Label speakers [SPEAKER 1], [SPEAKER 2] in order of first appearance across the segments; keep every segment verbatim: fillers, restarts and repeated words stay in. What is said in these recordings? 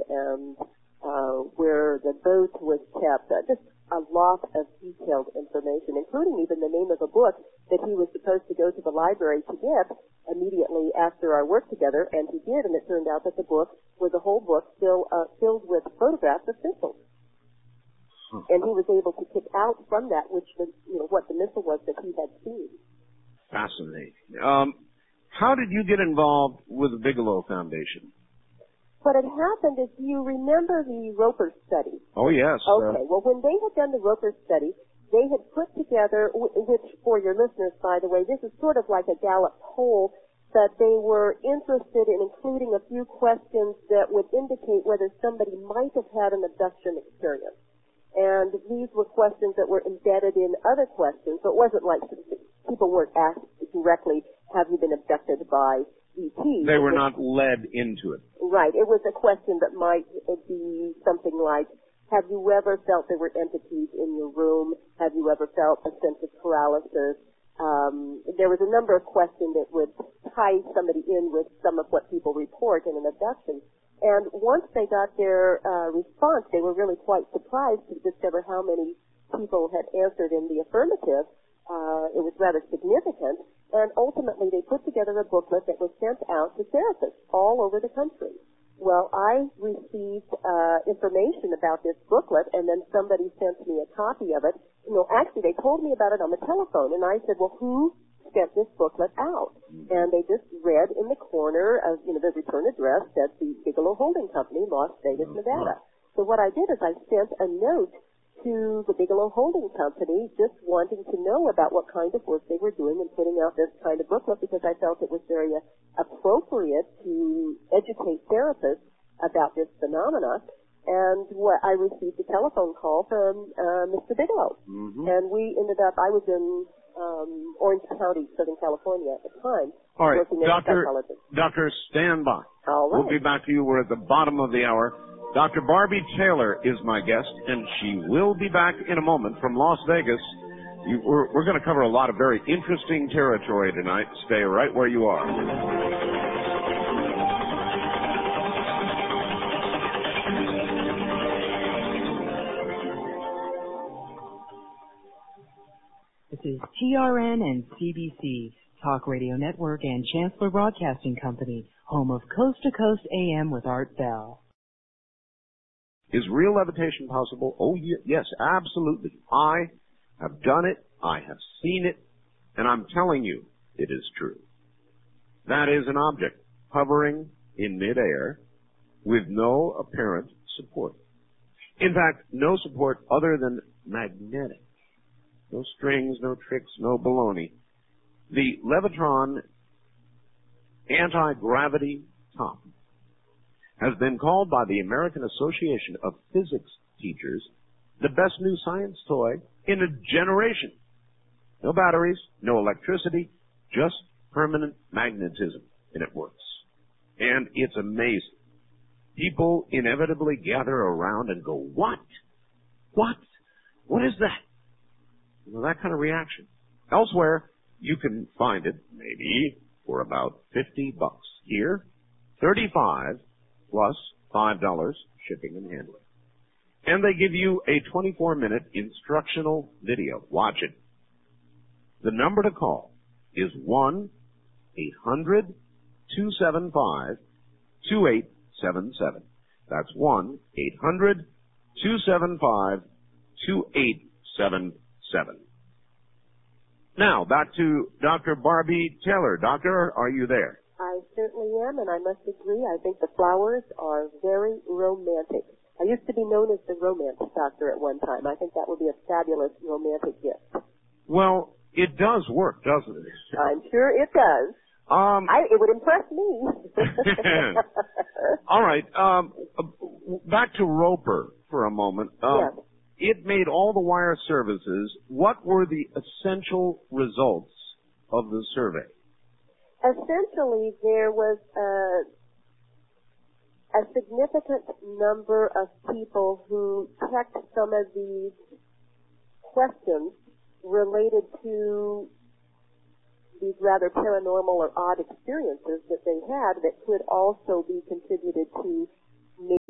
[SPEAKER 1] and uh, where the boat was kept. Uh, just a lot of detailed information, including even the name of a book that he was supposed to go to the library to get immediately after our work together, and he did, and it turned out that the book was a whole book still uh, filled with photographs of missiles. Hmm. And he was able to pick out from that which was, you know, what the missile was that he had seen.
[SPEAKER 2] Fascinating. Um, how did you get involved with the Bigelow Foundation?
[SPEAKER 1] What had happened is, do you remember the Roper study?
[SPEAKER 2] Oh, yes.
[SPEAKER 1] Okay.
[SPEAKER 2] Uh,
[SPEAKER 1] well, when they had done the Roper study, they had put together, which for your listeners, by the way, this is sort of like a Gallup poll, that they were interested in including a few questions that would indicate whether somebody might have had an abduction experience. And these were questions that were embedded in other questions, so it wasn't like people weren't asked directly, have you been abducted by E T?
[SPEAKER 2] They were not led into it.
[SPEAKER 1] Right. It was a question that might be something like, have you ever felt there were entities in your room? Have you ever felt a sense of paralysis? Um, there was a number of questions that would tie somebody in with some of what people report in an abduction. And once they got their uh, response, they were really quite surprised to discover how many people had answered in the affirmative. Uh, it was rather significant. And ultimately, they put together a booklet that was sent out to therapists all over the country. Well, I received uh, information about this booklet, and then somebody sent me a copy of it. You know, actually, they told me about it on the telephone, and I said, well, who sent this booklet out? And they just read in the corner of, you know, the return address that the Bigelow Holding Company, Las Vegas, Nevada. So what I did is I sent a note to the Bigelow Holding Company, just wanting to know about what kind of work they were doing and putting out this kind of booklet, because I felt it was very uh, appropriate to educate therapists about this phenomena. And what I received a telephone call from uh, Mister Bigelow. Mm-hmm. And we ended up, I was in um, Orange County, Southern California at the time.
[SPEAKER 2] All right,
[SPEAKER 1] working as
[SPEAKER 2] Doctor,
[SPEAKER 1] a psychologist.
[SPEAKER 2] Doctor, stand by.
[SPEAKER 1] All right.
[SPEAKER 2] We'll be back to you. We're at the bottom of the hour. Doctor Barbie Taylor is my guest, and she will be back in a moment from Las Vegas. You, we're we're going to cover a lot of very interesting territory tonight. Stay right where you are.
[SPEAKER 3] This is T R N and C B C, Talk Radio Network and Chancellor Broadcasting Company, home of Coast to Coast A M with Art Bell.
[SPEAKER 2] Is real levitation possible? Oh, yes, absolutely. I have done it. I have seen it. And I'm telling you, it is true. That is an object hovering in midair with no apparent support. In fact, no support other than magnetic. No strings, no tricks, no baloney. The Levitron anti-gravity top has been called by the American Association of Physics Teachers the best new science toy in a generation. No batteries, no electricity, just permanent magnetism, and it works. And it's amazing. People inevitably gather around and go, what? What? What is that? You know, that kind of reaction. Elsewhere, you can find it maybe for about fifty bucks. Here, thirty-five plus five dollars shipping and handling. And they give you a twenty-four minute instructional video. Watch it. The number to call is one eight hundred two seven five two eight seven seven. That's one eight hundred two seven five two eight seven seven. Now, back to Doctor Barbie Taylor. Doctor, are you there?
[SPEAKER 1] I certainly am, and I must agree. I think the flowers are very romantic. I used to be known as the romance doctor at one time. I think that would be a fabulous romantic gift.
[SPEAKER 2] Well, it does work, doesn't it?
[SPEAKER 1] I'm sure it does.
[SPEAKER 2] Um,
[SPEAKER 1] I, it would impress me.
[SPEAKER 2] All right. Um, back to Roper for a moment. Um,
[SPEAKER 1] yes.
[SPEAKER 2] It made all the wire services. What were the essential results of the survey?
[SPEAKER 1] Essentially, there was a, a significant number of people who checked some of these questions related to these rather paranormal or odd experiences that they had that could also be contributed to maybe being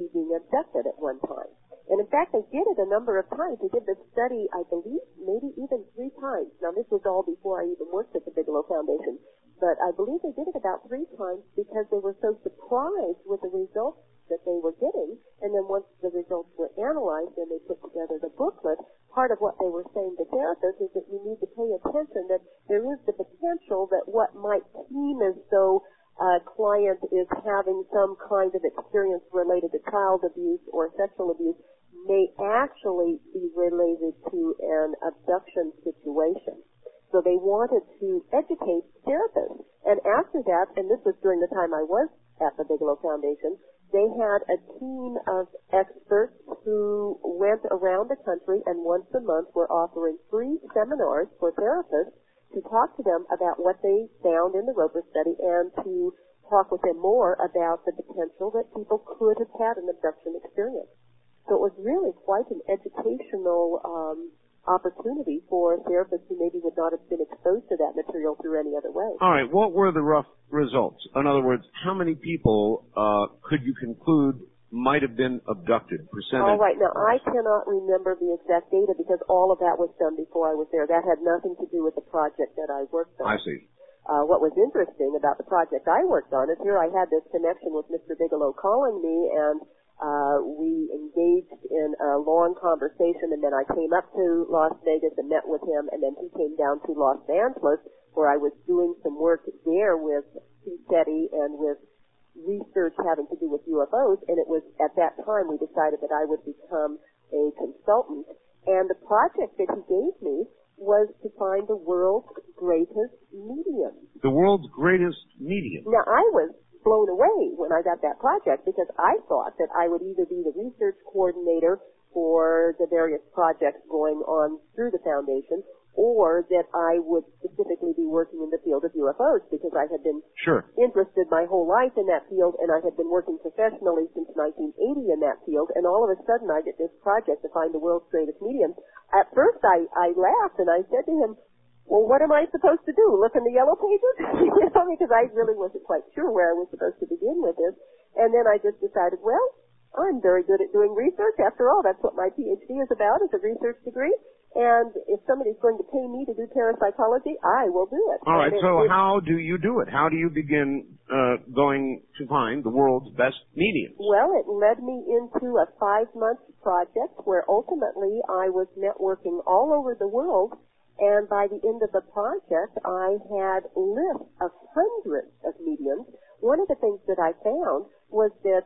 [SPEAKER 1] abducted at one time. And in fact, they did it a number of times. They did this study, I believe, maybe even three times. Now, this was all before I even worked at the Bigelow Foundation. But I believe they did it about three times because they were so surprised with the results that they were getting. And then once the results were analyzed and they put together the booklet, part of what they were saying to therapists is that you need to pay attention that there is the potential that what might seem as though a client is having some kind of experience related to child abuse or sexual abuse may actually be related to an abduction situation. So they wanted to educate therapists. And after that, and this was during the time I was at the Bigelow Foundation, they had a team of experts who went around the country and once a month were offering free seminars for therapists to talk to them about what they found in the Roper study and to talk with them more about the potential that people could have had an abduction experience. So it was really quite an educational um, opportunity for therapists who maybe would not have been exposed to that material through any other way.
[SPEAKER 2] All right. What were the rough results? In other words, how many people uh, could you conclude might have been abducted? Percentage?
[SPEAKER 1] All right. Now, I cannot remember the exact data because all of that was done before I was there. That had nothing to do with the project that I worked on.
[SPEAKER 2] I see.
[SPEAKER 1] Uh, what was interesting about the project I worked on is here I had this connection with Mister Bigelow calling me, and uh, we engaged in a long conversation, and then I came up to Las Vegas and met with him, and then he came down to Los Angeles, where I was doing some work there with C SETI and with research having to do with U F Os, and it was at that time we decided that I would become a consultant, and the project that he gave me was to find the world's greatest medium.
[SPEAKER 2] The world's greatest medium?
[SPEAKER 1] Now, I was blown away when I got that project because I thought that I would either be the research coordinator for the various projects going on through the foundation or that I would specifically be working in the field of U F Os because I had been
[SPEAKER 2] sure.
[SPEAKER 1] interested my whole life in that field and I had been working professionally since nineteen eighty in that field, and all of a sudden I get this project to find the world's greatest medium. At first I, I laughed and I said to him, well, what am I supposed to do? Look in the yellow pages? You know, because I really wasn't quite sure where I was supposed to begin with this. And then I just decided, well, I'm very good at doing research. After all, that's what my P H D is about, is a research degree. And if somebody's going to pay me to do parapsychology, I will do it.
[SPEAKER 2] All right,
[SPEAKER 1] it,
[SPEAKER 2] so
[SPEAKER 1] it,
[SPEAKER 2] how do you do it? How do you begin uh, going to find the world's best mediums?
[SPEAKER 1] Well, it led me into a five-month project where ultimately I was networking all over the world. And by the end of the project, I had lists of hundreds of mediums. One of the things that I found was that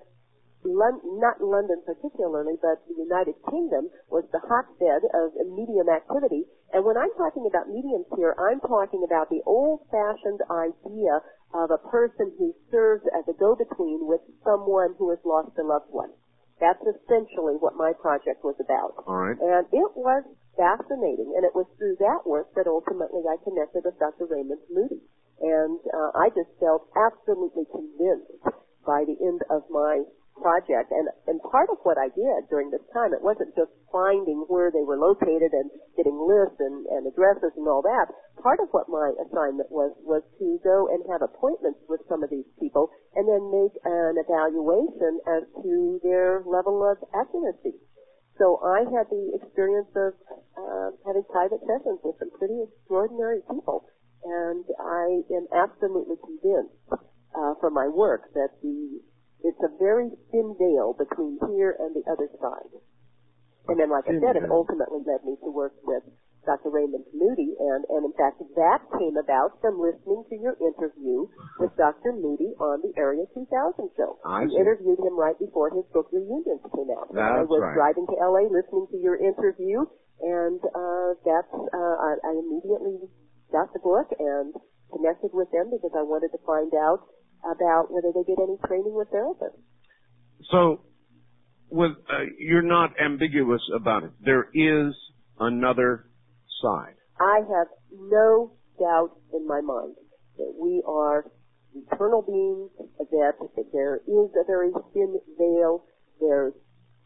[SPEAKER 1] Lon- not London particularly, but the United Kingdom was the hotbed of medium activity. And when I'm talking about mediums here, I'm talking about the old-fashioned idea of a person who serves as a go-between with someone who has lost a loved one. That's essentially what my project was about.
[SPEAKER 2] All right.
[SPEAKER 1] And it was fascinating, and it was through that work that ultimately I connected with Doctor Raymond Moody. And uh, I just felt absolutely convinced by the end of my project. And, and part of what I did during this time, it wasn't just finding where they were located and getting lists and, and addresses and all that. Part of what my assignment was, was to go and have appointments with some of these people and then make an evaluation as to their level of accuracy. So I had the experience of uh, having private sessions with some pretty extraordinary people, and I am absolutely convinced uh, from my work that the it's a very thin veil between here and the other side. And then, like I said, it ultimately led me to work with Doctor Raymond Moody, and, and in fact, that came about from listening to your interview with Doctor Moody on the Area two thousand show.
[SPEAKER 2] I
[SPEAKER 1] you
[SPEAKER 2] see.
[SPEAKER 1] interviewed him right before his book Reunions came out.
[SPEAKER 2] That's
[SPEAKER 1] I was
[SPEAKER 2] right.
[SPEAKER 1] driving to L A listening to your interview, and uh, that's uh, I, I immediately got the book and connected with them because I wanted to find out about whether they did any training with therapists.
[SPEAKER 2] So, with uh, you're not ambiguous about it. There is another side.
[SPEAKER 1] I have no doubt in my mind that we are eternal beings, that, that there is a very thin veil. There's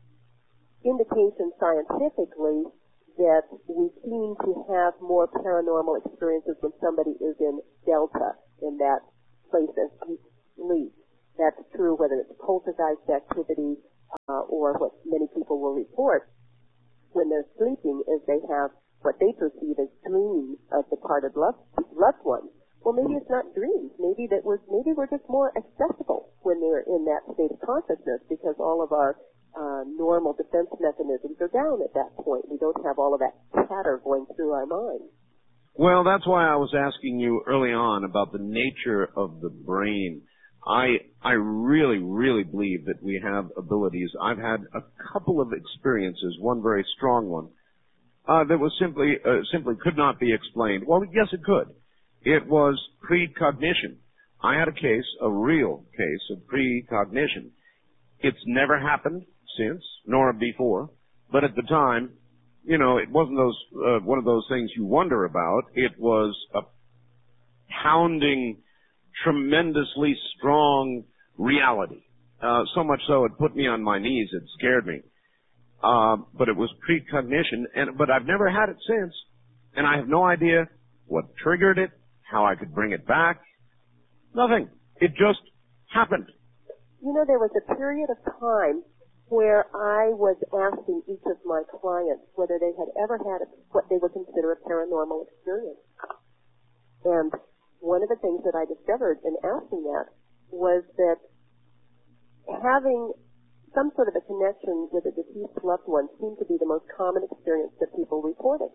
[SPEAKER 1] indication scientifically that we seem to have more paranormal experiences when somebody is in delta, in that place of sleep. That's true whether it's poltergeist activity, uh, or what many people will report when they're sleeping is they have what they perceive as dreams of departed loved, loved ones. Well, maybe it's not dreams. Maybe that was maybe we're just more accessible when they're in that state of consciousness because all of our uh, normal defense mechanisms are down at that point. We don't have all of that chatter going through our minds.
[SPEAKER 2] Well, that's why I was asking you early on about the nature of the brain. I I really, really believe that we have abilities. I've had a couple of experiences, one very strong one, uh, that was simply uh, simply could not be explained. Well, yes, it could. It was precognition. I had a case, a real case of precognition. It's never happened since, nor before, but at the time, you know, it wasn't those uh, one of those things you wonder about. It was a pounding, tremendously strong reality. Uh, so much so it put me on my knees. It scared me. Uh, but it was precognition, and but I've never had it since, and I have no idea what triggered it, how I could bring it back. Nothing. It just happened.
[SPEAKER 1] You know, there was a period of time where I was asking each of my clients whether they had ever had a, what they would consider a paranormal experience. And one of the things that I discovered in asking that was that having some sort of a connection with a deceased loved one seemed to be the most common experience that people reported.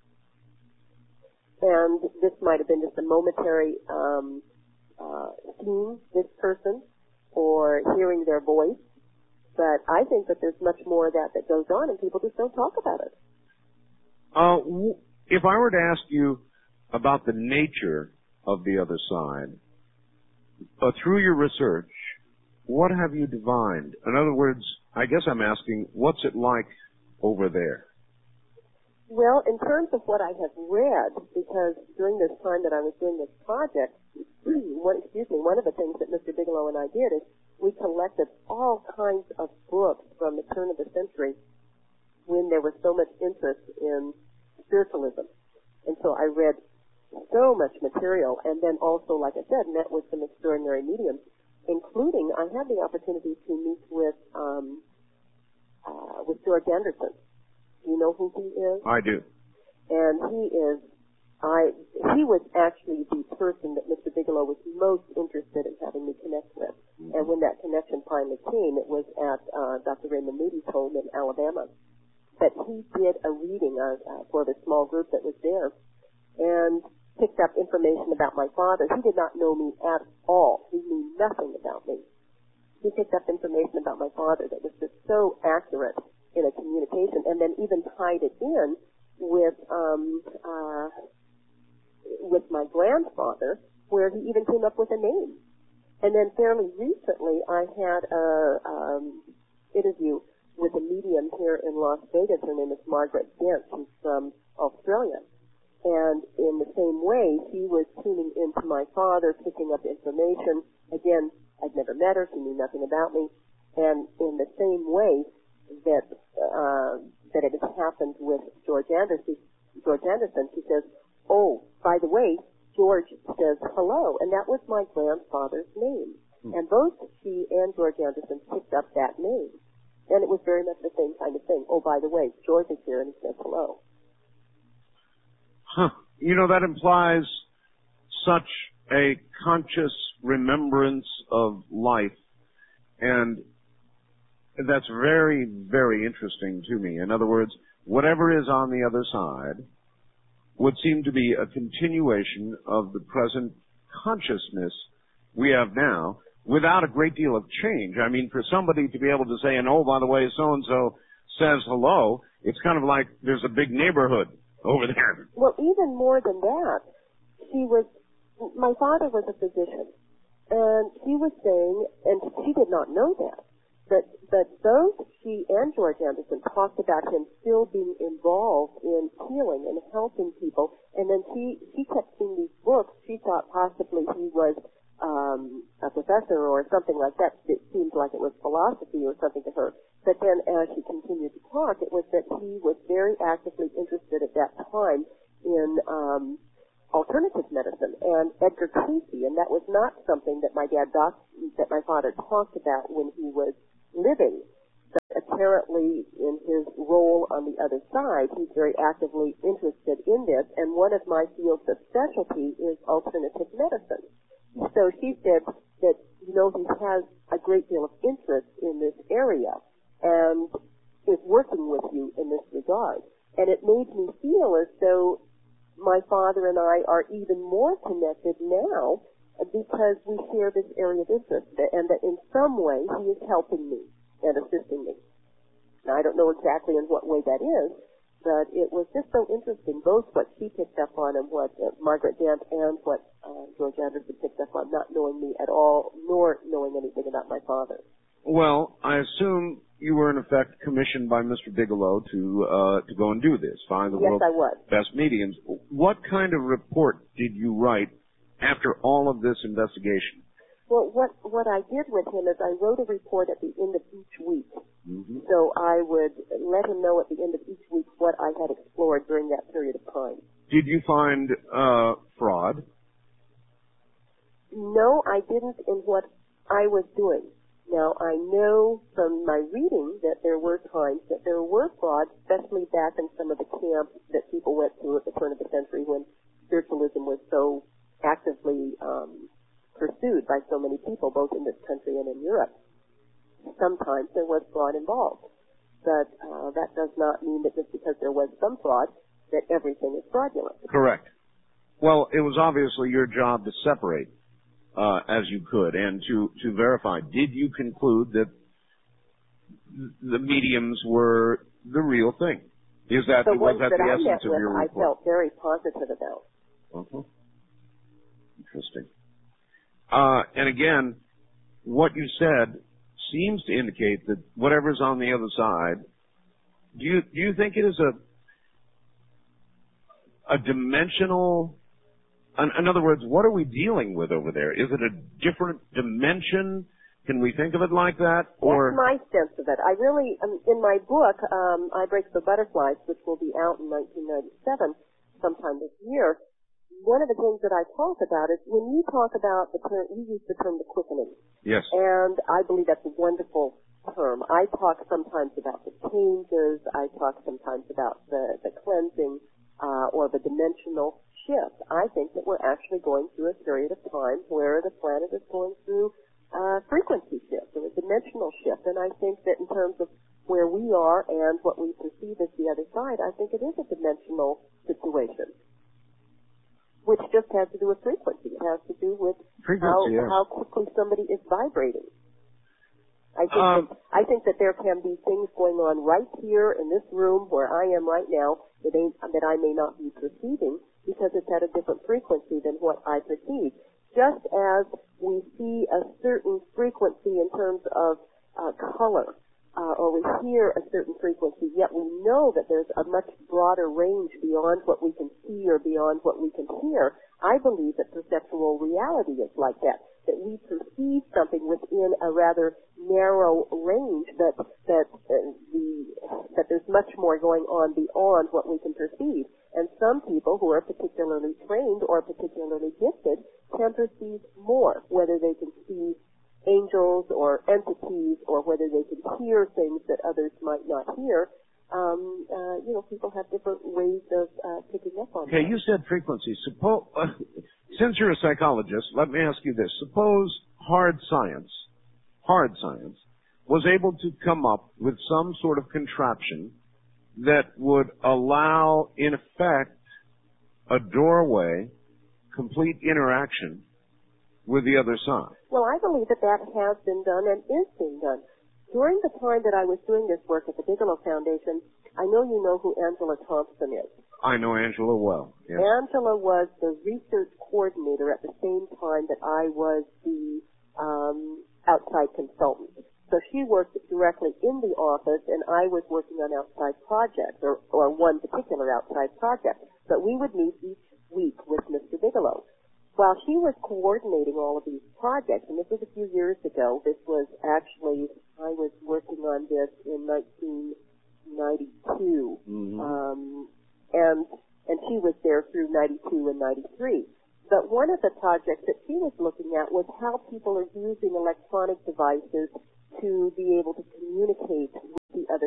[SPEAKER 1] And this might have been just a momentary um, uh, seeing this person or hearing their voice. But I think that there's much more of that that goes on, and people just don't talk about it.
[SPEAKER 2] Uh, if I were to ask you about the nature of the other side, uh, through your research, what have you divined? In other words, I guess I'm asking, what's it like over there?
[SPEAKER 1] Well, in terms of what I have read, because during this time that I was doing this project, one, excuse me, one of the things that Mister Bigelow and I did is we collected all kinds of books from the turn of the century when there was so much interest in spiritualism. And so I read so much material, and then also, like I said, met with some extraordinary mediums, including I had the opportunity to meet with um, uh, with George Anderson. Do you know who he is?
[SPEAKER 2] I do.
[SPEAKER 1] And he is, I, he was actually the person that Mister Bigelow was most interested in having me connect with. Mm-hmm. And when that connection finally came, it was at uh, Doctor Raymond Moody's home in Alabama. But he did a reading uh, uh, for the small group that was there and picked up information about my father. He did not know me at all. He knew nothing about me. He picked up information about my father that was just so accurate in a communication, and then even tied it in with um, uh, with my grandfather, where he even came up with a name. And then fairly recently, I had a um, interview with a medium here in Las Vegas. Her name is Margaret Dent. She's from Australia. And in the same way, she was tuning into my father, picking up information. Again, I'd never met her. She knew nothing about me. And in the same way that uh, that it has happened with George Anderson, George Anderson, she says, "Oh, by the way, George says hello," and that was my grandfather's name. Hmm. And both she and George Anderson picked up that name, and it was very much the same kind of thing. Oh, by the way, George is here and he says hello.
[SPEAKER 2] Huh. You know, that implies such a conscious remembrance of life, and that's very, very interesting to me. In other words, whatever is on the other side would seem to be a continuation of the present consciousness we have now without a great deal of change. I mean, for somebody to be able to say, and oh, by the way, so-and-so says hello, it's kind of like there's a big neighborhood over there.
[SPEAKER 1] Well, even more than that, she was, my father was a physician, and he was saying, and she did not know that, But, but both she and George Anderson talked about him still being involved in healing and helping people. And then she, she kept seeing these books. She thought possibly he was um, a professor or something like that. It seemed like it was philosophy or something to her. But then as she continued to talk, it was that he was very actively interested at that time in um, alternative medicine and Edgar Cayce. And that was not something that my dad doc, that my father talked about when he was living. apparently in his role on the other side, he's very actively interested in this, and one of my fields of specialty is alternative medicine. So she said that, you know, he has a great deal of interest in this area and is working with you in this regard. And it made me feel as though my father and I are even more connected now because we share this area of interest, and that in some way he is helping me and assisting me. Now, I don't know exactly in what way that is, but it was just so interesting, both what she picked up on and what uh, Margaret Dent and what uh, George Anderson picked up on, not knowing me at all, nor knowing anything about my father.
[SPEAKER 2] Well, I assume you were in effect commissioned by Mister Bigelow to uh, to go and do this, find the
[SPEAKER 1] yes,
[SPEAKER 2] world's
[SPEAKER 1] I was.
[SPEAKER 2] best mediums. What kind of report did you write after all of this investigation?
[SPEAKER 1] Well, what what I did with him is I wrote a report at the end of each week.
[SPEAKER 2] Mm-hmm.
[SPEAKER 1] So I would let him know at the end of each week what I had explored during that period of time.
[SPEAKER 2] Did you find uh, fraud?
[SPEAKER 1] No, I didn't in what I was doing. Now, I know from my reading that there were times that there were frauds, especially back in some of the camps that people went through at the turn of the century when spiritualism was so actively um, pursued by so many people, both in this country and in Europe. Sometimes there was fraud involved. But uh, that does not mean that just because there was some fraud, that everything is fraudulent.
[SPEAKER 2] Correct. Well, it was obviously your job to separate uh, as you could and to, to verify. Did you conclude that the mediums were the real thing? Is that,
[SPEAKER 1] the
[SPEAKER 2] was
[SPEAKER 1] ones
[SPEAKER 2] that
[SPEAKER 1] that
[SPEAKER 2] the
[SPEAKER 1] I
[SPEAKER 2] essence
[SPEAKER 1] met
[SPEAKER 2] of
[SPEAKER 1] with,
[SPEAKER 2] your
[SPEAKER 1] I
[SPEAKER 2] report?
[SPEAKER 1] felt very positive about.
[SPEAKER 2] Uh-huh. Interesting. Uh, and again, what you said seems to indicate that whatever's on the other side, do you, do you think it is a, a dimensional, in, in other words, what are we dealing with over there? Is it a different dimension? Can we think of it like that? Or
[SPEAKER 1] that's my sense of it. I really, um, in my book, um, I Break the Butterflies, which will be out in nineteen ninety-seven, sometime this year, one of the things that I talk about is when you talk about the term, you use the term the quickening.
[SPEAKER 2] Yes.
[SPEAKER 1] And I believe that's a wonderful term. I talk sometimes about the changes. I talk sometimes about the, the cleansing uh, or the dimensional shift. I think that we're actually going through a period of time where the planet is going through a frequency shift or a dimensional shift. And I think that in terms of where we are and what we perceive as the other side, I think it is a dimensional situation, which just has to do with frequency. It has to do with
[SPEAKER 2] frequency,
[SPEAKER 1] how,
[SPEAKER 2] yes.
[SPEAKER 1] how quickly somebody is vibrating. I think,
[SPEAKER 2] um,
[SPEAKER 1] that, I think that there can be things going on right here in this room where I am right now that, ain't, that I may not be perceiving because it's at a different frequency than what I perceive. Just as we see a certain frequency in terms of uh, color, uh, or we hear a certain frequency, yet we know that there's a much broader range beyond what we can see or beyond what we can hear. I believe that perceptual reality is like that, that we perceive something within a rather narrow range, that that uh, the that there's much more going on beyond what we can perceive. And some people who are particularly trained or particularly gifted can perceive more, whether they can see angels or entities or whether they can hear things that others might not hear. Um, uh, you know, people have different ways of uh, picking up on
[SPEAKER 2] okay,
[SPEAKER 1] that.
[SPEAKER 2] you said frequency. Suppose, uh, since you're a psychologist, let me ask you this. Suppose hard science, hard science, was able to come up with some sort of contraption that would allow, in effect, a doorway, complete interaction with the other side.
[SPEAKER 1] Well, I believe that that has been done and is being done. During the time that I was doing this work at the Bigelow Foundation, I know you know who Angela Thompson is.
[SPEAKER 2] I know Angela well. Yes.
[SPEAKER 1] Angela was the research coordinator at the same time that I was the um, outside consultant. So she worked directly in the office, and I was working on outside projects, or, or one particular outside project. But we would meet each week with Mister Bigelow. While she was coordinating all of these projects, and this was a few years ago, this was actually, I was working on this in nineteen ninety-two,
[SPEAKER 2] Mm-hmm.
[SPEAKER 1] um, and and she was there through ninety-two and ninety-three. But one of the projects that she was looking at was how people are using electronic devices to be able to communicate with the other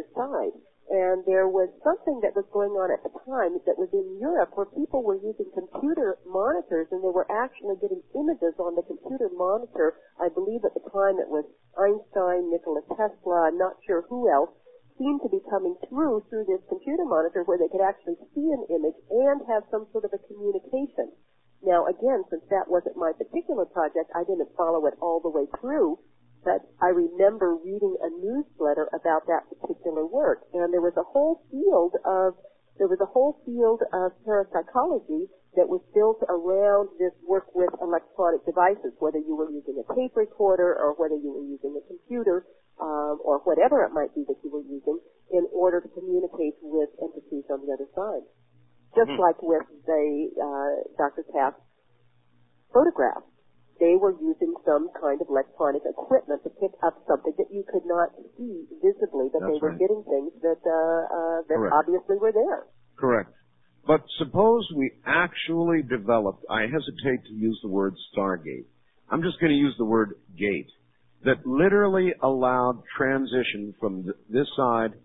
[SPEAKER 1] there was something that was going on at the time that was in Europe where people were using computer monitors and they were actually getting images on the computer monitor. I believe at the time it was Einstein, Nikola Tesla, I'm not sure who else, seemed to be coming through through this computer monitor where they could actually see an image and have some sort of a communication. Now, again, since that wasn't my particular project, I didn't follow it all the way through. But I remember reading a newsletter about that particular work, and there was a whole field of there was a whole field of parapsychology that was built around this work with electronic devices, whether you were using a tape recorder or whether you were using a computer um, or whatever it might be that you were using in order to communicate with entities on the other side. Just mm-hmm. like with the uh, Doctor Taft's photographs. They were using some kind of electronic equipment to pick up something that you could not see visibly, but
[SPEAKER 2] That's
[SPEAKER 1] they were
[SPEAKER 2] right.
[SPEAKER 1] getting things that uh, uh, that
[SPEAKER 2] Correct.
[SPEAKER 1] obviously were there.
[SPEAKER 2] Correct. But suppose we actually developed, I hesitate to use the word Stargate. I'm just going to use the word gate, that literally allowed transition from th- this side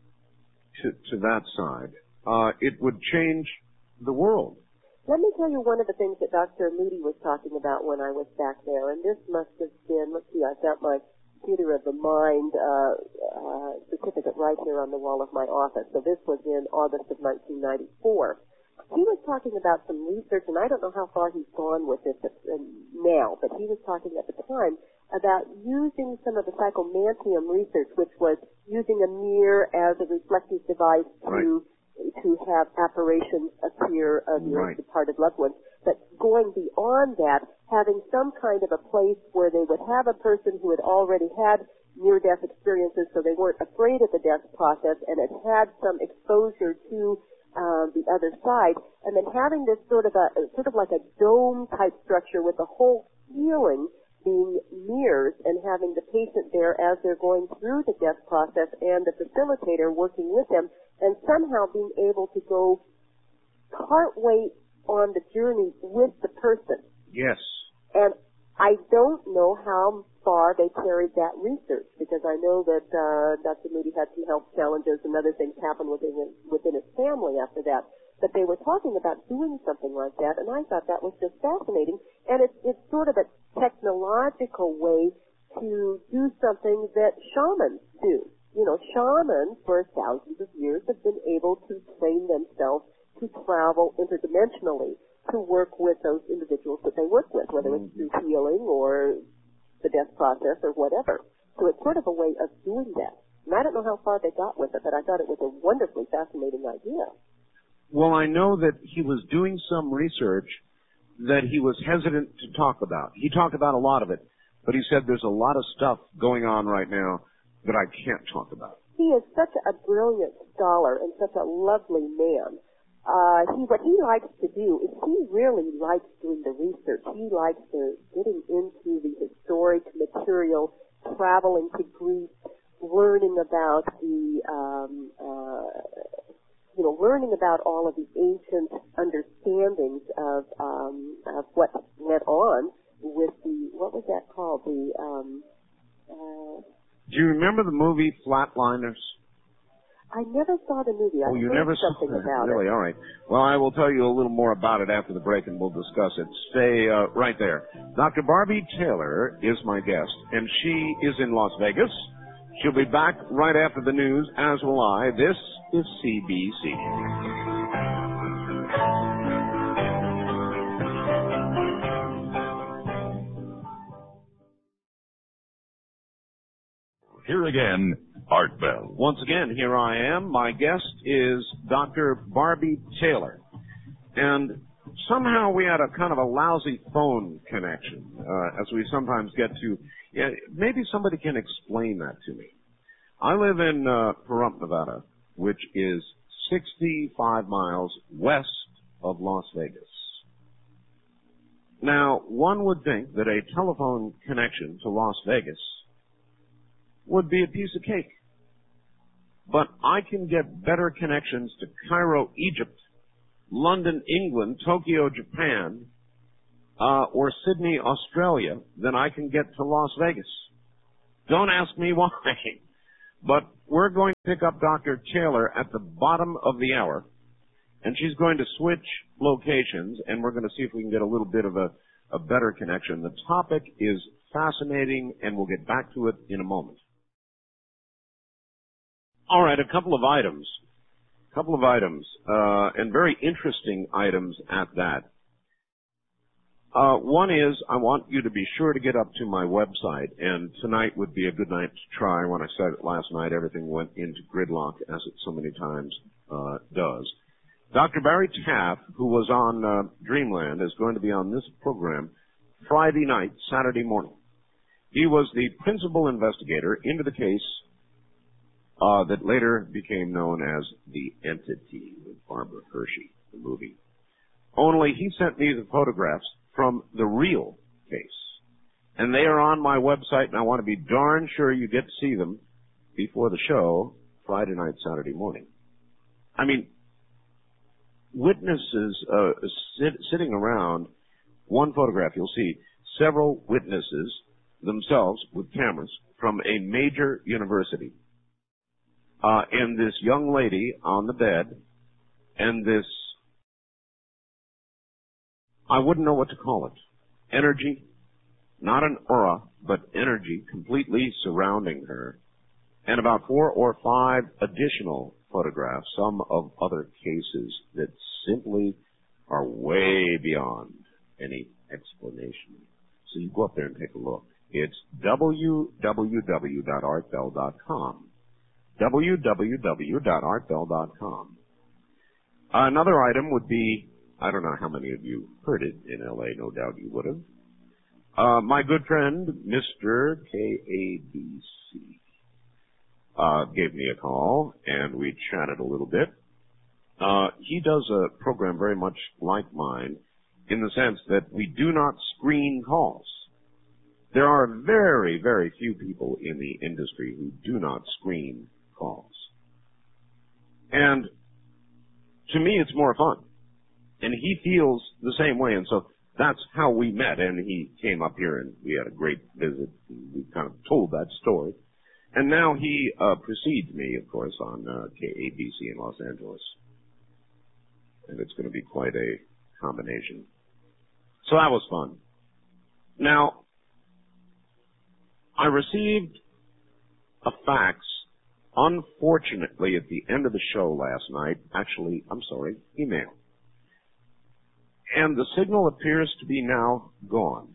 [SPEAKER 2] to, to that side. Uh, it would change the world.
[SPEAKER 1] Let me tell you one of the things that Doctor Moody was talking about when I was back there, and this must have been, let's see, I've got my Computer of the Mind uh, uh, certificate right here on the wall of my office. So this was in August of nineteen ninety-four. He was talking about some research, and I don't know how far he's gone with this now, but he was talking at the time about using some of the psychomantium research, which was using a mirror as a reflective device to
[SPEAKER 2] Right.
[SPEAKER 1] to have apparitions appear of your
[SPEAKER 2] Right.
[SPEAKER 1] departed loved ones. But going beyond that, having some kind of a place where they would have a person who had already had near-death experiences so they weren't afraid of the death process and had had some exposure to um, the other side, and then having this sort of a, sort of like a dome-type structure with the whole ceiling being mirrors and having the patient there as they're going through the death process and the facilitator working with them and somehow being able to go partway on the journey with the person.
[SPEAKER 2] Yes.
[SPEAKER 1] And I don't know how far they carried that research because I know that uh, Doctor Moody had some health challenges and other things happen within his, within his family after that. But they were talking about doing something like that, and I thought that was just fascinating. And it's, it's sort of a technological way to do something that shamans do. You know, shamans for thousands of years have been able to train themselves to travel interdimensionally to work with those individuals that they work with, whether it's through healing or the death process or whatever. So it's sort of a way of doing that. And I don't know how far they got with it, but I thought it was a wonderfully fascinating idea.
[SPEAKER 2] Well, I know that he was doing some research that he was hesitant to talk about. He talked about a lot of it, but he said there's a lot of stuff going on right now that I can't talk about.
[SPEAKER 1] He is such a brilliant scholar and such a lovely man. Uh, he, what he likes to do is he really likes doing the research. He likes the, getting into the historic material, traveling to Greece, learning about the, um, uh, you know, learning about all of the ancient understandings of, um, of what went on with the, what was that called? The, um, uh,
[SPEAKER 2] Do you remember the movie Flatliners?
[SPEAKER 1] I never saw the movie. I
[SPEAKER 2] Oh, you
[SPEAKER 1] heard
[SPEAKER 2] never
[SPEAKER 1] something
[SPEAKER 2] saw it?
[SPEAKER 1] about
[SPEAKER 2] Really?
[SPEAKER 1] it.
[SPEAKER 2] All right. Well, I will tell you a little more about it after the break, and we'll discuss it. Stay uh, right there. Doctor Barbie Taylor is my guest, and she is in Las Vegas. She'll be back right after the news, as will I. This is C B C.
[SPEAKER 4] Here again, Art Bell.
[SPEAKER 2] Once again, here I am. My guest is Doctor Barbie Taylor. And somehow we had a kind of a lousy phone connection, uh, as we sometimes get to. Yeah, maybe somebody can explain that to me. I live in uh, Pahrump, Nevada, which is sixty-five miles west of Las Vegas. Now, one would think that a telephone connection to Las Vegas would be a piece of cake. But I can get better connections to Cairo, Egypt, London, England, Tokyo, Japan, uh, or Sydney, Australia, than I can get to Las Vegas. Don't ask me why. But we're going to pick up Doctor Taylor at the bottom of the hour, and she's going to switch locations, and we're going to see if we can get a little bit of a, a better connection. The topic is fascinating, and we'll get back to it in a moment. All right, a couple of items. A couple of items, uh, and very interesting items at that. Uh, one is, I want you to be sure to get up to my website, and tonight would be a good night to try. When I said it last night, everything went into gridlock, as it so many times uh, does. Doctor Barry Taff, who was on uh, Dreamland, is going to be on this program Friday night, Saturday morning. He was the principal investigator into the case uh, that later became known as The Entity with Barbara Hershey, the movie. Only he sent me the photographs from the real case. And they are on my website, and I want to be darn sure you get to see them before the show, Friday night, Saturday morning. I mean, witnesses uh, sit, sitting around, one photograph, you'll see several witnesses themselves with cameras from a major university. Uh, and this young lady on the bed, and this, I wouldn't know what to call it. Energy, not an aura, but energy completely surrounding her. And about four or five additional photographs, some of other cases that simply are way beyond any explanation. So you go up there and take a look. It's w w w dot art bell dot com. w w w dot art bell dot com. Another item would be, I don't know how many of you heard it in L A, no doubt you would have. Uh, my good friend, Mister K A B C, uh, gave me a call, and we chatted a little bit. Uh, he does a program very much like mine in the sense that we do not screen calls. There are very, very few people in the industry who do not screen calls. And to me, it's more fun. And he feels the same way, and so that's how we met, and he came up here, and we had a great visit, and we kind of told that story. And now he uh, precedes me, of course, on uh, K A B C in Los Angeles. And it's going to be quite a combination. So that was fun. Now, I received a fax, unfortunately, at the end of the show last night. Actually, I'm sorry, email. And the signal appears to be now gone.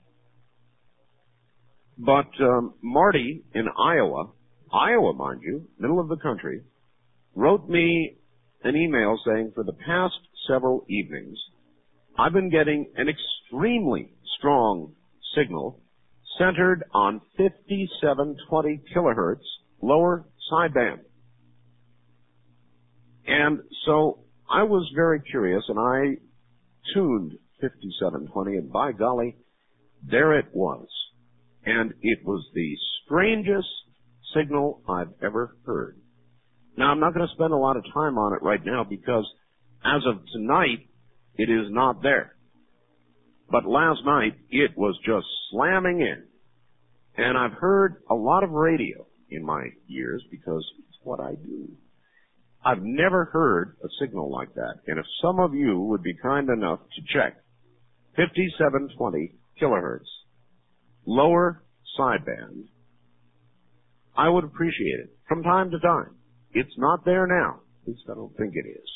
[SPEAKER 2] But um, Marty in Iowa, Iowa, mind you, middle of the country, wrote me an email saying for the past several evenings, I've been getting an extremely strong signal centered on fifty-seven twenty kilohertz lower sideband. And so I was very curious, and I tuned fifty-seven twenty, and by golly, there it was. And it was the strangest signal I've ever heard. Now, I'm not going to spend a lot of time on it right now because as of tonight, it is not there. But last night, it was just slamming in. And I've heard a lot of radio in my ears because it's what I do. I've never heard a signal like that. And if some of you would be kind enough to check fifty-seven twenty kilohertz, lower sideband, I would appreciate it from time to time. It's not there now. At least I don't think it is.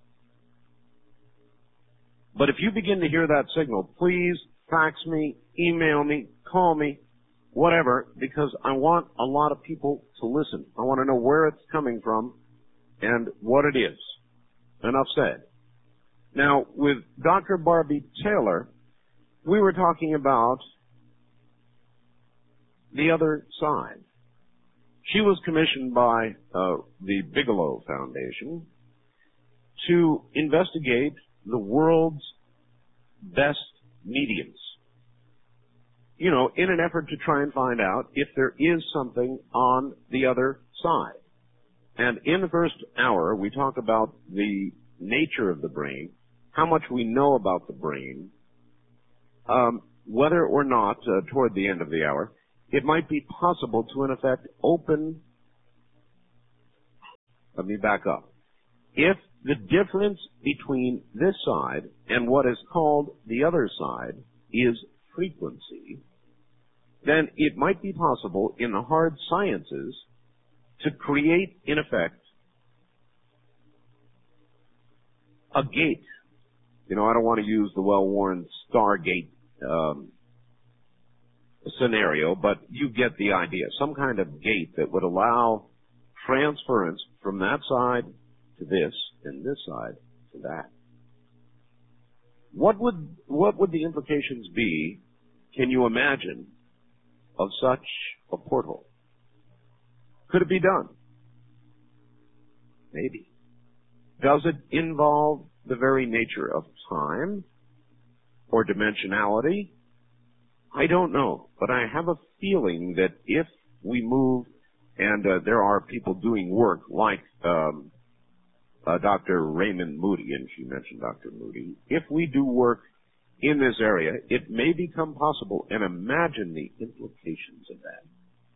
[SPEAKER 2] But if you begin to hear that signal, please fax me, email me, call me, whatever, because I want a lot of people to listen. I want to know where it's coming from and what it is. Enough said. Now, with Doctor Barbie Taylor, we were talking about the other side. She was commissioned by uh, the Bigelow Foundation to investigate the world's best mediums. You know, in an effort to try and find out if there is something on the other side. And in the first hour, we talk about the nature of the brain, how much we know about the brain, um, whether or not, uh, toward the end of the hour, it might be possible to, in effect, open let me back up. If the difference between this side and what is called the other side is frequency, then it might be possible in the hard sciences to create, in effect, a gate. You know, I don't want to use the well-worn Stargate um, scenario, but you get the idea. Some kind of gate that would allow transference from that side to this and this side to that. What would what would the implications be, can you imagine, of such a portal? Could it be done? Maybe. Does it involve the very nature of time or dimensionality? I don't know, but I have a feeling that if we move, and uh, there are people doing work like um, uh, Doctor Raymond Moody, and she mentioned Doctor Moody, if we do work in this area, it may become possible, and imagine the implications of that.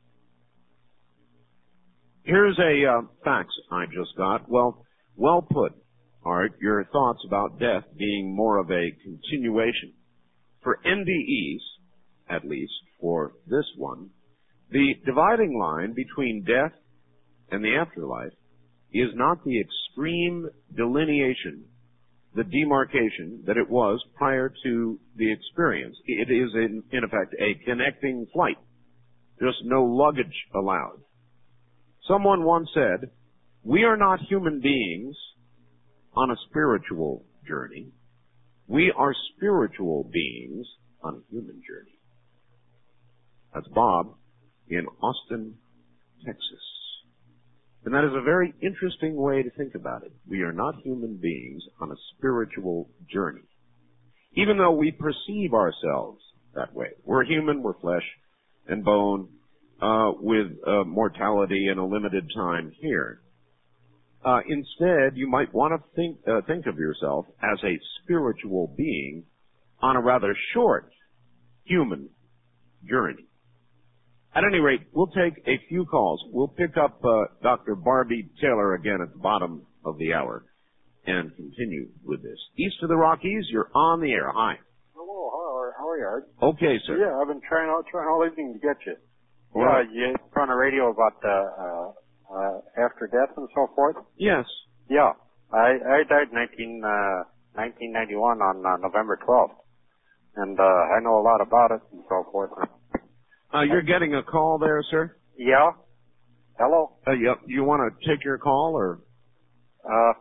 [SPEAKER 2] Here's a uh, fax I just got. Well, well put, Art, your thoughts about death being more of a continuation. For N D Es, at least for this one, the dividing line between death and the afterlife is not the extreme delineation, the demarcation that it was prior to the experience. It is, in, in effect, a connecting flight. Just no luggage allowed. Someone once said, we are not human beings on a spiritual journey. We are spiritual beings on a human journey. That's Bob in Austin, Texas. And that is a very interesting way to think about it. We are not human beings on a spiritual journey. Even though we perceive ourselves that way. We're human, we're flesh and bone, uh, with uh, mortality and a limited time here. Uh, instead, you might want to think, uh, think of yourself as a spiritual being on a rather short human journey. At any rate, we'll take a few calls. We'll pick up uh, Doctor Barbie Taylor again at the bottom of the hour and continue with this. East of the Rockies, you're on the air. Hi.
[SPEAKER 5] Hello, how are, how are you, Art?
[SPEAKER 2] Okay, sir.
[SPEAKER 5] Yeah, I've been trying all, trying all evening to get you.
[SPEAKER 2] Well,
[SPEAKER 5] yeah, you on the radio about uh, uh, uh, after death and so forth?
[SPEAKER 2] Yes.
[SPEAKER 5] Yeah. I, I died in nineteen, uh, nineteen ninety-one on uh, November twelfth. And uh, I know a lot about it and so forth.
[SPEAKER 2] Uh, you're getting a call there, sir?
[SPEAKER 5] Yeah. Hello?
[SPEAKER 2] Uh, yep. You want to take your call, or?
[SPEAKER 5] Uh,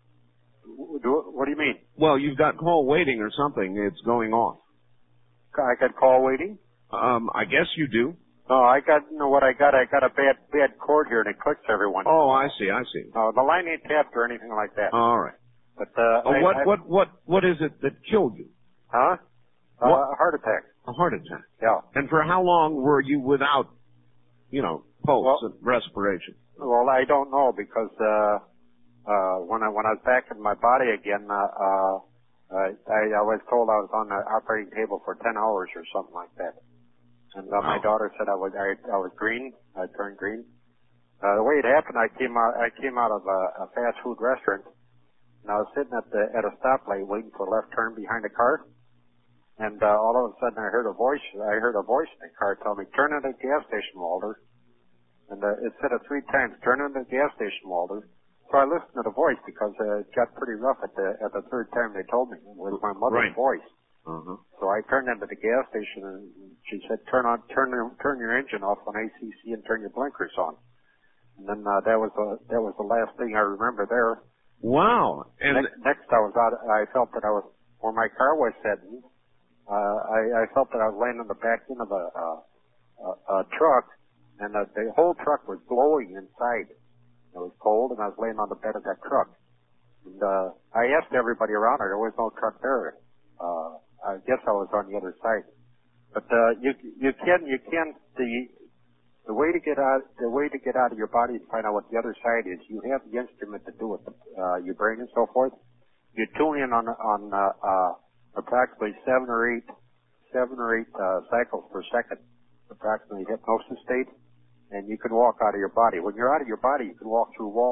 [SPEAKER 5] do, what do you mean?
[SPEAKER 2] Well, you've got call waiting or something. It's going off.
[SPEAKER 5] I got call waiting?
[SPEAKER 2] Um, I guess you do.
[SPEAKER 5] No, I got, you know what I got? I got a bad, bad cord here and it clicks every once in a
[SPEAKER 2] Oh,
[SPEAKER 5] while.
[SPEAKER 2] I see, I see.
[SPEAKER 5] No, the line ain't tapped or anything like that.
[SPEAKER 2] All right.
[SPEAKER 5] But, uh,
[SPEAKER 2] Uh,
[SPEAKER 5] I,
[SPEAKER 2] what,
[SPEAKER 5] I,
[SPEAKER 2] what, what, what is it that killed you?
[SPEAKER 5] Huh? Uh,
[SPEAKER 2] What?
[SPEAKER 5] a heart attack.
[SPEAKER 2] A heart attack.
[SPEAKER 5] Yeah.
[SPEAKER 2] And for how long were you without, you know, pulse
[SPEAKER 5] Well-
[SPEAKER 2] and respiration?
[SPEAKER 5] Well, I don't know because, uh, uh, when I, when I was back in my body again, uh, uh, I, I was told I was on the operating table for ten hours or something like that. And, uh, my
[SPEAKER 2] Wow.
[SPEAKER 5] daughter said I was, I, I was green. I turned green. Uh, the way it happened, I came out, I came out of a, a fast food restaurant and I was sitting at the, at a stoplight waiting for a left turn behind a car. And, uh, all of a sudden I heard a voice, I heard a voice in the car tell me, turn into the gas station, Walter. And, uh, it said it three times, turn into the gas station, Walter. So I listened to the voice because, uh, it got pretty rough at the, at the third time they told me. It was my mother's
[SPEAKER 2] Right.
[SPEAKER 5] voice.
[SPEAKER 2] Uh-huh.
[SPEAKER 5] So I turned into the gas station and she said, turn on, turn, turn your engine off on A C C and turn your blinkers on. And then, uh, that was the, that was the last thing I remember there.
[SPEAKER 2] Wow. And
[SPEAKER 5] next, next I was out, I felt that I was, where my car was sitting, uh, I, I felt that I was laying on the back end of a, uh, a, a truck and uh, the whole truck was glowing inside. It was cold and I was laying on the bed of that truck. And, uh, I asked everybody around her, there was no truck there. Uh, I guess I was on the other side. But, uh, you, you can, you can, the, the way to get out, the way to get out of your body and find out what the other side is, you have the instrument to do it, uh, your brain and so forth. You tune in on, on, uh, uh, approximately seven or eight, seven or eight, uh, cycles per second, approximately hypnosis state, and you can walk out of your body. When you're out of your body, you can walk through walls and everything.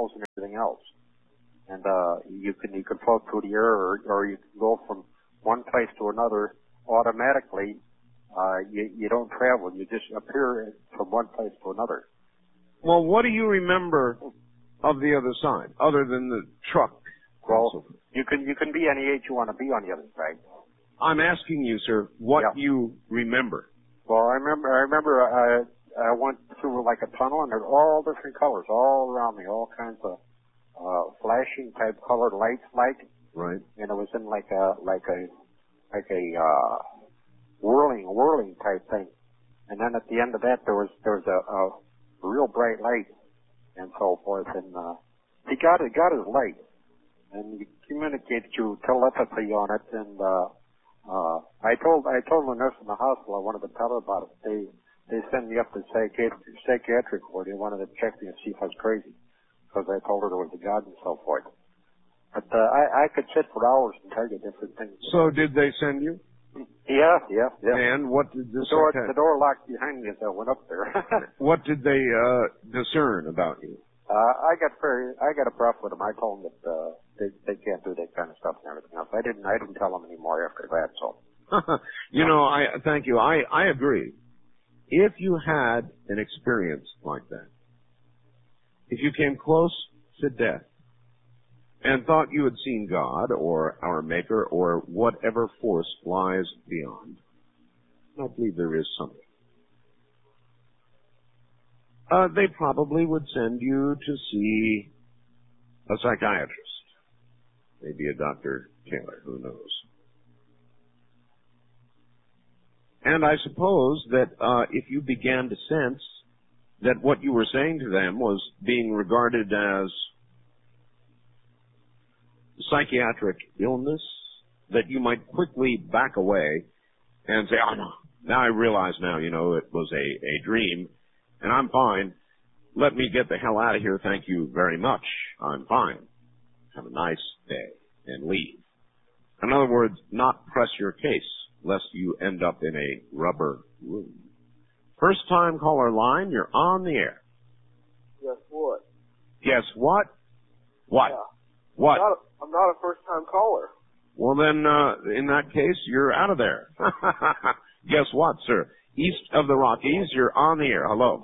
[SPEAKER 5] everything else. And uh, you can you can float through the air, or, or you can go from one place to another automatically. Uh, you you don't travel; you just appear from one place to another.
[SPEAKER 2] Well, what do you remember of the other side, other than the truck?
[SPEAKER 5] Well, you can you can be any age you want to be on the other side.
[SPEAKER 2] I'm asking you, sir, what
[SPEAKER 5] Yeah.
[SPEAKER 2] you remember.
[SPEAKER 5] Well, I remember I remember I I went through like a tunnel, and there's all different colors all around me, all kinds of uh flashing type colored lights, like,
[SPEAKER 2] Right.
[SPEAKER 5] and it was in like a like a like a uh whirling whirling type thing. And then at the end of that, there was there was a, a real bright light and so forth. And uh, he got he got his light, and he communicated through telepathy on it. And uh, uh, I told I told the nurse in the hospital I wanted to tell her about it. They they sent me up to psychiatric psychiatric ward. They wanted to check me and see if I was crazy, because I told her there was a God and so forth. But uh, I I could sit for hours and tell you different things.
[SPEAKER 2] So did they send you?
[SPEAKER 5] Yeah, yeah, yeah.
[SPEAKER 2] And what did this
[SPEAKER 5] The door,
[SPEAKER 2] psychiatrist-
[SPEAKER 5] the door locked behind me as I went up there.
[SPEAKER 2] What did they uh, discern about you?
[SPEAKER 5] uh, I got very, I got a bruff with them. I told them that uh, they they can't do that kind of stuff and everything else. I didn't I didn't tell them anymore after that. So.
[SPEAKER 2] You know, I thank you. I I agree. If you had an experience like that, if you came close to death and thought you had seen God or our Maker or whatever force lies beyond, I believe there is something. Uh, they probably would send you to see a psychiatrist, maybe a Doctor Taylor, who knows. And I suppose that uh, if you began to sense that what you were saying to them was being regarded as psychiatric illness, that you might quickly back away and say, oh no, now I realize now, you know, it was a, a dream, and I'm fine. Let me get the hell out of here. Thank you very much. I'm fine. Have a nice day, and leave. In other words, not press your case, lest you end up in a rubber room. First time caller line, you're on the air.
[SPEAKER 6] Guess what?
[SPEAKER 2] Guess what? What?
[SPEAKER 6] Yeah.
[SPEAKER 2] What?
[SPEAKER 6] I'm not, a, I'm not a first-time caller.
[SPEAKER 2] Well, then, uh, in that case, you're out of there. Guess what, sir? East of the Rockies, you're on the air. Hello.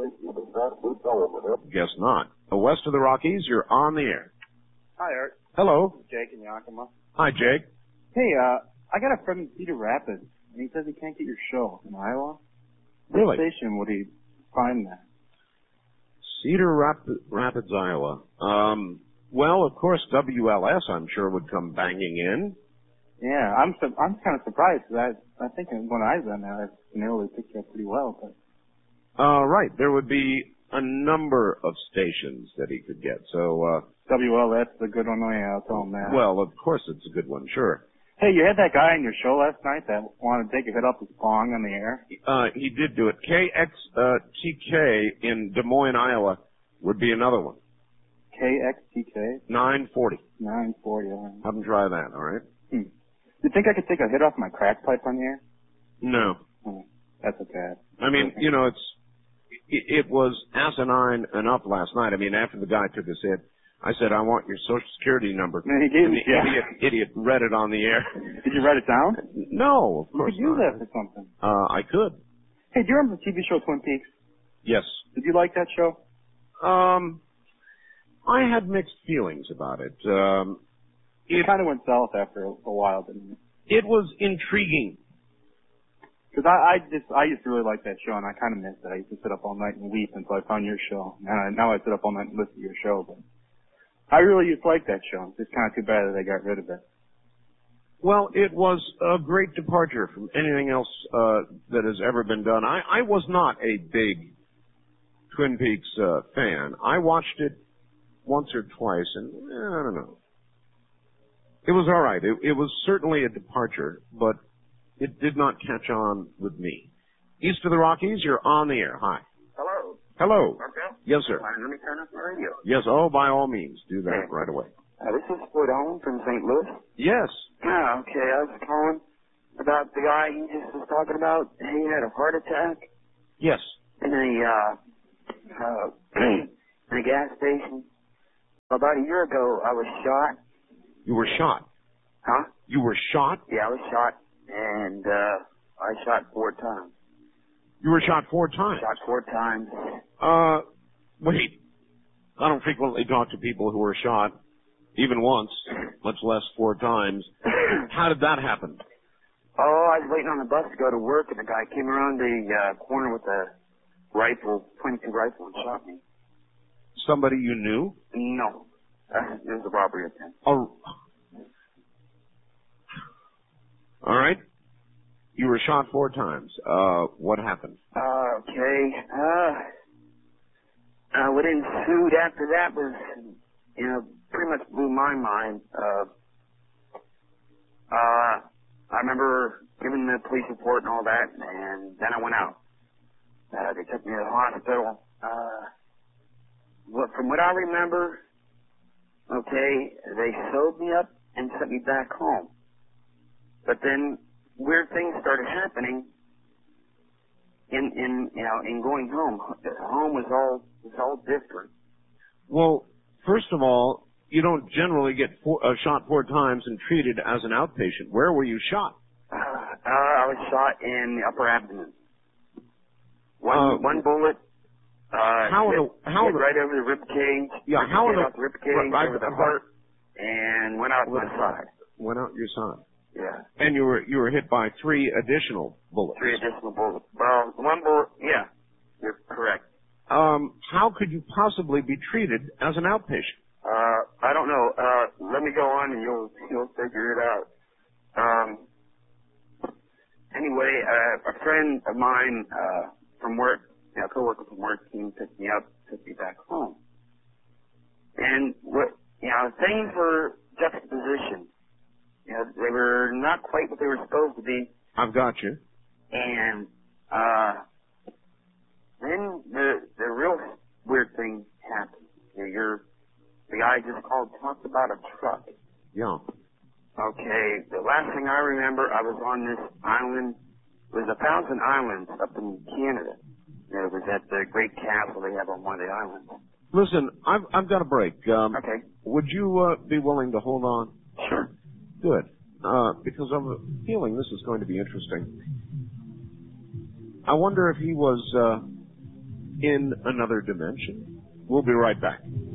[SPEAKER 2] Guess not. West of the Rockies, you're on the air.
[SPEAKER 7] Hi, Art.
[SPEAKER 2] Hello.
[SPEAKER 7] Jake in Yakima.
[SPEAKER 2] Hi, Jake.
[SPEAKER 7] Hey, uh, I got a friend in Cedar Rapids, and he says he can't get your show in Iowa.
[SPEAKER 2] Really?
[SPEAKER 7] What station would he find that?
[SPEAKER 2] Cedar Rap- Rapids, Iowa. Um, well, of course, W L S, I'm sure, would come banging in.
[SPEAKER 7] Yeah, I'm su- I'm kind of surprised, because I, I think when I was on there, I narrowly picked you up pretty well, but...
[SPEAKER 2] Uh, right. There would be a number of stations that he could get, so, uh...
[SPEAKER 7] W L S is a good one, yeah, I'll tell him that.
[SPEAKER 2] Well, of course it's a good one, sure.
[SPEAKER 7] Hey, you had that guy on your show last night that wanted to take a hit off his bong on the air?
[SPEAKER 2] Uh, he did do it. K X T K in Des Moines, Iowa would be another one.
[SPEAKER 7] K X T K?
[SPEAKER 2] nine forty.
[SPEAKER 7] nine forty, all right.
[SPEAKER 2] Have him try that, all right?
[SPEAKER 7] Hmm. You think I could take a hit off my crack pipe on the air?
[SPEAKER 2] No.
[SPEAKER 7] Oh, that's okay.
[SPEAKER 2] I mean, you know, it's, it, it was asinine enough last night. I mean, after the guy took his hit, I said, I want your social security number.
[SPEAKER 7] And he gave
[SPEAKER 2] and
[SPEAKER 7] me,
[SPEAKER 2] the
[SPEAKER 7] yeah.
[SPEAKER 2] idiot, idiot read it on the air.
[SPEAKER 7] Did you write it down?
[SPEAKER 2] No, of course
[SPEAKER 7] You could use
[SPEAKER 2] not.
[SPEAKER 7] that for something.
[SPEAKER 2] Uh, I could.
[SPEAKER 7] Hey, do you remember the T V show Twin Peaks?
[SPEAKER 2] Yes.
[SPEAKER 7] Did you like that show?
[SPEAKER 2] Um, I had mixed feelings about it. Um,
[SPEAKER 7] It kind of went south after a, a while, didn't it?
[SPEAKER 2] It was intriguing.
[SPEAKER 7] Because I, I just, I used to really like that show, and I kind of missed it. I used to sit up all night and weep until I found your show. And I, now I sit up all night and listen to your show, but I really used to like that show. It's just kind of too bad that they got rid of it.
[SPEAKER 2] Well, it was a great departure from anything else uh, that has ever been done. I, I was not a big Twin Peaks uh, fan. I watched it once or twice, and eh, I don't know. It was all right. It, it was certainly a departure, but it did not catch on with me. East of the Rockies, you're on the air. Hi.
[SPEAKER 8] Hello.
[SPEAKER 2] Hello.
[SPEAKER 8] Okay.
[SPEAKER 2] Yes, sir.
[SPEAKER 8] Let me turn up my radio.
[SPEAKER 2] Yes, oh, by all means, do that right away.
[SPEAKER 8] Uh, this is Floyd Owen from Saint Louis.
[SPEAKER 2] Yes.
[SPEAKER 8] Ah, okay. I was calling about the guy you just was talking about. He had a heart attack
[SPEAKER 2] Yes.
[SPEAKER 8] in a, uh, uh, in a gas station. About a year ago, I was shot.
[SPEAKER 2] You were shot?
[SPEAKER 8] Huh?
[SPEAKER 2] You were shot?
[SPEAKER 8] Yeah, I was shot, and uh, I shot four times.
[SPEAKER 2] You were shot four times?
[SPEAKER 8] Shot four times.
[SPEAKER 2] Uh, wait. I don't frequently talk to people who were shot, even once, much less four times. How did that happen?
[SPEAKER 8] Oh, I was waiting on the bus to go to work, and a guy came around the uh, corner with a rifle, twenty-two rifle, and shot me.
[SPEAKER 2] Somebody you knew?
[SPEAKER 8] No. Uh, it was a robbery attempt.
[SPEAKER 2] Oh. All right. You were shot four times. Uh, what happened?
[SPEAKER 8] Uh, okay. Uh, uh, what ensued after that was, you know, pretty much blew my mind. Uh, uh, I remember giving the police report and all that, and then I went out. Uh, they took me to the hospital. Uh, what, from what I remember, okay, they sewed me up and sent me back home. But then weird things started happening in, in, you know, in going home. Home was all, was all different.
[SPEAKER 2] Well, first of all, you don't generally get four, uh, shot four times and treated as an outpatient. Where were you shot?
[SPEAKER 8] Uh, uh, I was shot in the upper abdomen. One,
[SPEAKER 2] uh,
[SPEAKER 8] one bullet, uh,
[SPEAKER 2] how
[SPEAKER 8] hit,
[SPEAKER 2] the, how
[SPEAKER 8] hit
[SPEAKER 2] the,
[SPEAKER 8] right over the rib cage.
[SPEAKER 2] Yeah, how
[SPEAKER 8] hit
[SPEAKER 2] the,
[SPEAKER 8] off the rib cage,
[SPEAKER 2] right,
[SPEAKER 8] over the
[SPEAKER 2] right,
[SPEAKER 8] heart, and went out my side.
[SPEAKER 2] Went out your side.
[SPEAKER 8] Yeah.
[SPEAKER 2] And you were, you were hit by three additional bullets.
[SPEAKER 8] Three additional bullets. Well, one bullet, yeah, you're correct.
[SPEAKER 2] Um, how could you possibly be treated as an outpatient?
[SPEAKER 8] Uh, I don't know. Uh, let me go on and you'll, you'll figure it out. Um, anyway, uh, a friend of mine, uh, from work, you know, a coworker from work came, picked me up, took me back home. And what, you know, things were juxtaposition. You know, they were not quite what they were supposed to be.
[SPEAKER 2] I've got you.
[SPEAKER 8] And, uh, then the, the real weird thing happened. You know, you're, the guy just called, talked about a truck.
[SPEAKER 2] Yeah.
[SPEAKER 8] Okay, the last thing I remember, I was on this island. It was a thousand islands up in Canada. You know, it was at the Great Castle they have on one of the islands.
[SPEAKER 2] Listen, I've I've got a break. Um,
[SPEAKER 8] okay.
[SPEAKER 2] Would you uh, be willing to hold on?
[SPEAKER 8] Sure.
[SPEAKER 2] Good. Uh, because I'm feeling this is going to be interesting. I wonder if he was uh, in another dimension. We'll be right back.